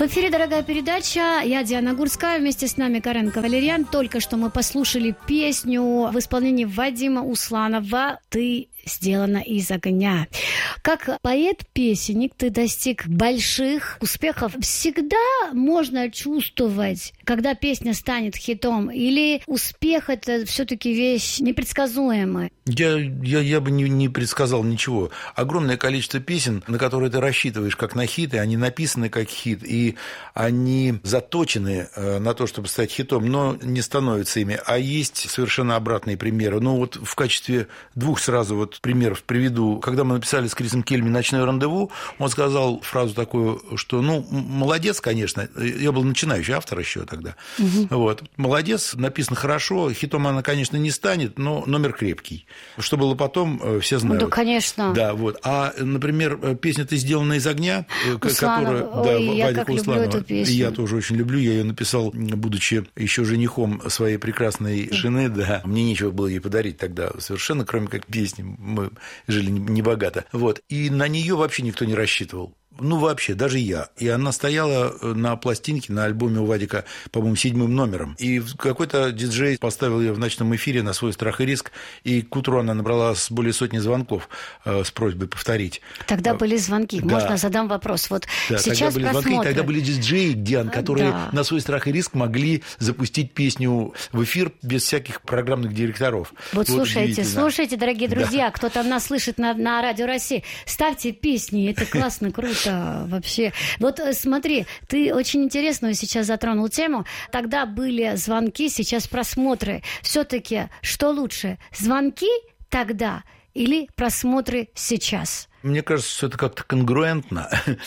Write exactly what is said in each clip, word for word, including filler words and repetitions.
эфире «Дорогая передача». Я Диана Гурская. Вместе с нами Карен Кавалерьян. Только что мы послушали песню в исполнении Вадима Усланова «Ты сделана из огня». Как поэт-песенник ты достиг больших успехов. Всегда можно чувствовать, когда песня станет хитом, или успех – это все-таки вещь непредсказуемая? Я, я, я бы не, не предсказал ничего. Огромное количество песен, на которые ты рассчитываешь как на хиты, они написаны как хит, и они заточены на то, чтобы стать хитом, но не становятся ими. А есть совершенно обратные примеры. Ну вот в качестве двух сразу вот примеров приведу. Когда мы написали с Крисом Кельми «Ночное рандеву», он сказал фразу такую, что, ну, молодец, конечно, я был начинающий автор еще тогда, угу. вот, молодец, написано хорошо, хитом она, конечно, не станет, но номер крепкий. Что было потом, все знают. Ну, да, конечно. Да, вот. А, например, песня «Ты сделана из огня», Усланов. которая... Ой, да, я Вадика как люблю Усланова. эту песню. Я тоже очень люблю, я ее написал, будучи еще женихом своей прекрасной жены, да, мне нечего было ей подарить тогда совершенно, кроме как песни, мы жили небогато, вот, и на нее вообще никто не рассчитывал. Ну, вообще, даже я. И она стояла на пластинке, на альбоме у Вадика, по-моему, седьмым номером. И какой-то диджей поставил ее в ночном эфире на свой страх и риск, и к утру она набрала более сотни звонков с просьбой повторить. Тогда были звонки. Да. Можно задам вопрос? Вот да, сейчас тогда были просмотры. звонки, тогда были диджеи, Диан, которые да. на свой страх и риск могли запустить песню в эфир без всяких программных директоров. Вот, вот слушайте, слушайте, дорогие друзья, да. кто там нас слышит на, на Радио России, ставьте песни, это классно, круто. Вообще. Вот смотри, ты очень интересную сейчас затронул тему. Тогда были звонки, сейчас просмотры. Все-таки что лучше, звонки тогда или просмотры сейчас? Мне кажется, что это как-то конгруентно.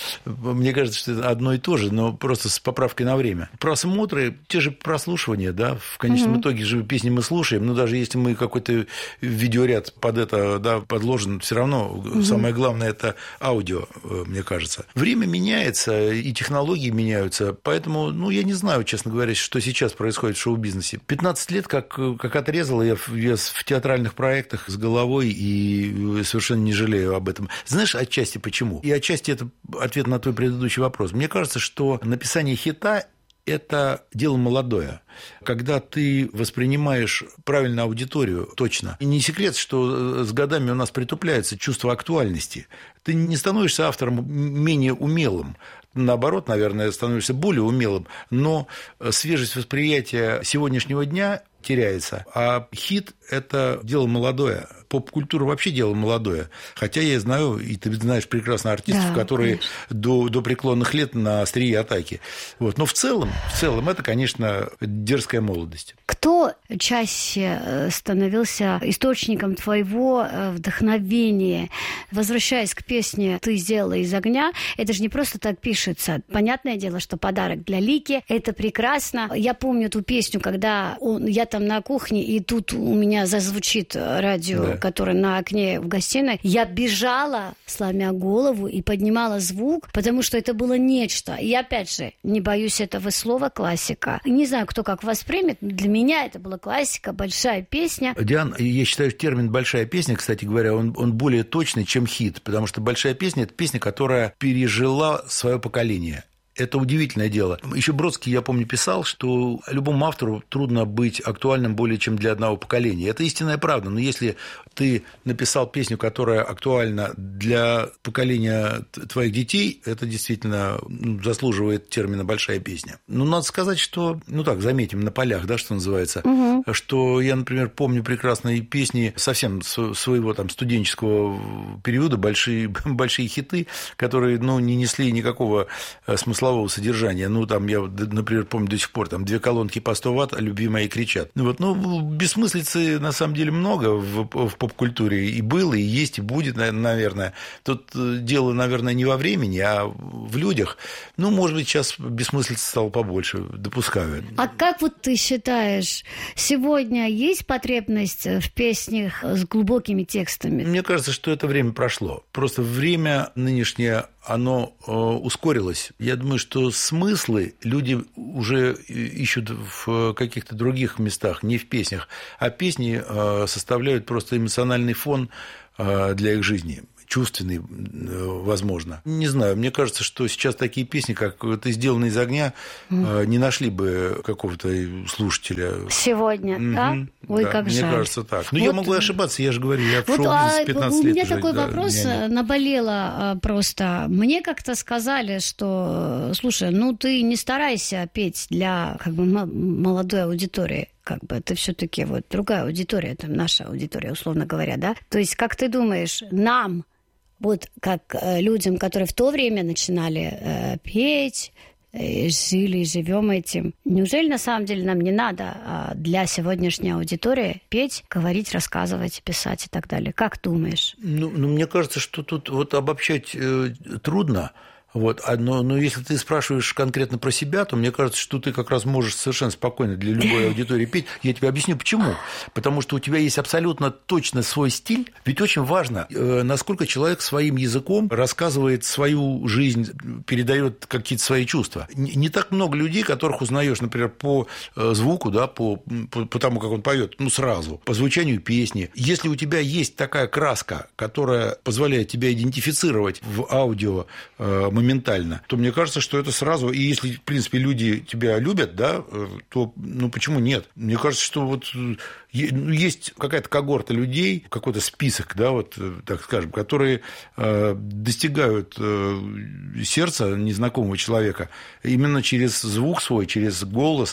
Мне кажется, что это одно и то же, но просто с поправкой на время. Просмотры, те же прослушивания, да, в конечном угу. итоге же песни мы слушаем, но даже если мы какой-то видеоряд под это, да, подложен, все равно угу. самое главное – это аудио, мне кажется. Время меняется, и технологии меняются, поэтому, ну, я не знаю, честно говоря, что сейчас происходит в шоу-бизнесе. пятнадцать лет как, как отрезало, я в, я в театральных проектах с головой и совершенно не жалею об этом. Знаешь, отчасти почему? И отчасти это ответ на твой предыдущий вопрос. Мне кажется, что написание хита – это дело молодое. Когда ты воспринимаешь правильно аудиторию, точно. И не секрет, что с годами у нас притупляется чувство актуальности. Ты не становишься автором менее умелым. Наоборот, наверное, становишься более умелым. Но свежесть восприятия сегодняшнего дня теряется. А хит – это дело молодое. Поп-культура вообще дело молодое. Хотя я знаю, и ты знаешь прекрасно артистов, да, которые до, до преклонных лет на острие атаки. Вот. Но в целом, в целом это, конечно, дерзкая молодость. Кто чаще становился источником твоего вдохновения? Возвращаясь к песне «Ты сделала из огня», это же не просто так пишется. Понятное дело, что подарок для Лики. Это прекрасно. Я помню ту песню, когда он, я там на кухне, и тут у меня зазвучит радио, да. которое на окне в гостиной. Я бежала, сломя голову, и поднимала звук, потому что это было нечто. И опять же, не боюсь этого слова, классика. Не знаю, кто как воспримет. Для меня это была классика, большая песня. Диан, я считаю, термин «большая песня», кстати говоря, он, он более точный, чем хит, потому что большая песня – это песня, которая пережила свое поколение. Это удивительное дело. Еще Бродский, я помню, писал, что любому автору трудно быть актуальным более чем для одного поколения. Это истинная правда. Но если ты написал песню, которая актуальна для поколения твоих детей, это действительно заслуживает термина «большая песня». Ну, надо сказать, что, ну так, заметим на полях, да, что называется, угу. что я, например, помню прекрасные песни совсем своего там студенческого периода, большие, большие хиты, которые, ну, не несли никакого смысла содержания. Ну, там, я, например, помню до сих пор, там, две колонки по сто ватт, а любви мои кричат. Вот, ну, бессмыслицы, на самом деле, много в, в поп-культуре. И было, и есть, и будет, наверное. Тут дело, наверное, не во времени, а в людях. Ну, может быть, сейчас бессмыслицы стало побольше, допускаю. А как вот ты считаешь, сегодня есть потребность в песнях с глубокими текстами? Мне кажется, что это время прошло. Просто время нынешнее, оно ускорилось. Я думаю, что смыслы люди уже ищут в каких-то других местах, не в песнях, а песни составляют просто эмоциональный фон для их жизни. чувственный, возможно. Не знаю, мне кажется, что сейчас такие песни, как «Ты сделана из огня», mm. не нашли бы какого-то слушателя. Сегодня, mm-hmm. да? Ой, да, как мне жаль. Мне кажется так. Но вот, я могу ошибаться, я же говорю, я в вот, шоу-бизнесе пятнадцать лет. У меня уже, такой да, вопрос не наболело просто. Мне как-то сказали, что, слушай, ну ты не старайся петь для как бы молодой аудитории. Как бы это все-таки вот другая аудитория, там наша аудитория, условно говоря, да? То есть, как ты думаешь, нам, вот как э, людям, которые в то время начинали э, петь, э, жили и живем этим, неужели на самом деле нам не надо э, для сегодняшней аудитории петь, говорить, рассказывать, писать и так далее? Как думаешь? Ну, ну мне кажется, что тут вот обобщать э, трудно. Вот. Но, но если ты спрашиваешь конкретно про себя, то мне кажется, что ты как раз можешь совершенно спокойно для любой аудитории петь. Я тебе объясню, почему. Потому что у тебя есть абсолютно точно свой стиль. Ведь очень важно, насколько человек своим языком рассказывает свою жизнь, передает какие-то свои чувства. Не так много людей, которых узнаешь, например, по звуку, да, по, по, по тому, как он поет, ну, сразу, по звучанию песни. Если у тебя есть такая краска, которая позволяет тебя идентифицировать в аудио моментально, то мне кажется, что это сразу, и если, в принципе, люди тебя любят, да, то, ну, почему нет? Мне кажется, что вот есть какая-то когорта людей, какой-то список, да, вот, так скажем, которые достигают сердца незнакомого человека именно через звук свой, через голос,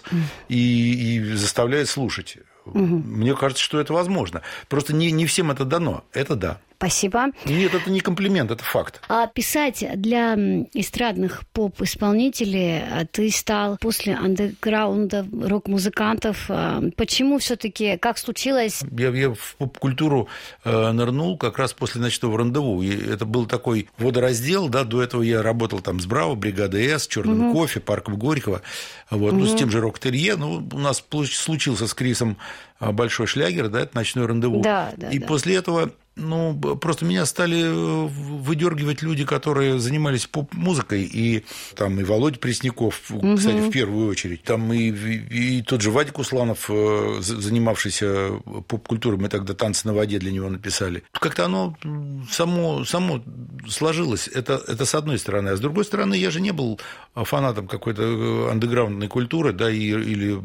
и, и заставляет слушать. Угу. Мне кажется, что это возможно. Просто не, не всем это дано. Это да. Спасибо. Нет, это не комплимент, это факт. А писать для эстрадных поп-исполнителей ты стал после андеграунда рок-музыкантов. Почему все-таки? Как случилось? Я, я в поп-культуру нырнул как раз после «Ночного рандеву». И это был такой водораздел. Да, до этого я работал там с «Браво», «Бригадой С», «Черным угу. кофе», «Парком Горького». Вот, угу. Ну, с тем же «Рок-терье». Ну, у нас случился с Крисом большой шлягер, да, это «Ночное рандеву». Да, да, и да. После этого... Ну, просто меня стали выдергивать люди, которые занимались поп-музыкой, и там и Володя Пресняков, угу. кстати, в первую очередь, там и, и, и тот же Вадик Усланов, занимавшийся поп-культурой, мы тогда «Танцы на воде» для него написали. Как-то оно само, само сложилось, это, это с одной стороны. А с другой стороны, я же не был фанатом какой-то андеграундной культуры, да, и, или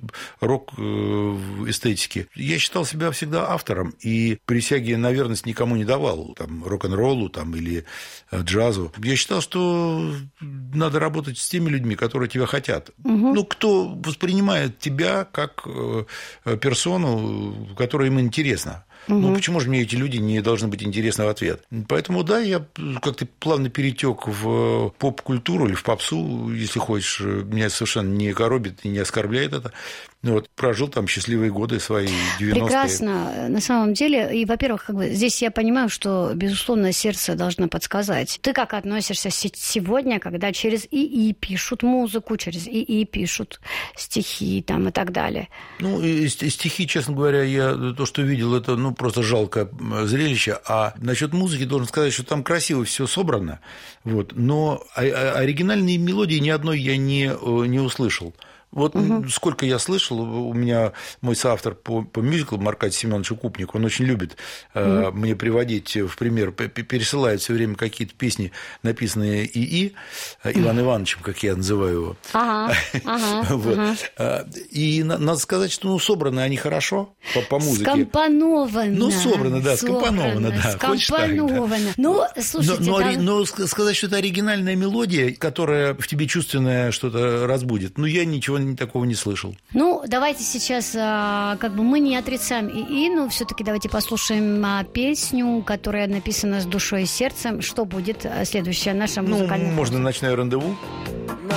рок-эстетики. Я считал себя всегда автором, и присяги на верность никому никому не давал, там, рок-н-роллу там, или джазу. Я считал, что надо работать с теми людьми, которые тебя хотят. Угу. Ну, кто воспринимает тебя как персону, которая им интересна. Угу. Ну, почему же мне эти люди не должны быть интересны в ответ? Поэтому, да, я как-то плавно перетек в поп-культуру или в попсу, если хочешь. Меня совершенно не коробит и не оскорбляет это. Вот, прожил там счастливые годы свои, девяностые. Прекрасно, на самом деле. И, во-первых, как бы, здесь я понимаю, что, безусловно, сердце должно подсказать. Ты как относишься сегодня, когда через ИИ пишут музыку, через ИИ пишут стихи там, и так далее? Ну, и стихи, честно говоря, я то, что видел, это ну, просто жалкое зрелище. А насчет музыки должен сказать, что там красиво все собрано. Вот, но оригинальные мелодии ни одной я не, не услышал. Вот угу. сколько я слышал, у меня мой соавтор по, по мюзиклу Аркадий Семенович Укупник, он очень любит угу. э, мне приводить в пример, пересылает все время какие-то песни, написанные ИИ, Иван Ивановичем, как я называю его. Ага, ага, вот. ага. И надо сказать, что ну, собраны они хорошо по, по музыке. Скомпоновано. Ну, собрано, да, скомпоновано, да. Скомпоновано. Так, да. Ну, слушайте, но, там... но, но сказать, что это оригинальная мелодия, которая в тебе чувственное что-то разбудит, ну, я ничего такого не слышал. Ну, давайте сейчас, как бы мы не отрицаем ИИ, но все-таки давайте послушаем песню, которая написана с душой и сердцем. Что будет следующая наша музыкальная? Ну, можно «Ночное рандеву».